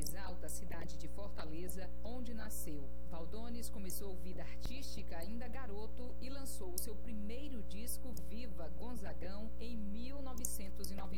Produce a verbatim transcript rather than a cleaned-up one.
exalta a cidade de Fortaleza, onde nasceu. Valdones começou vida artística ainda garoto e lançou o seu primeiro disco, Viva Gonzagão, em mil novecentos e noventa.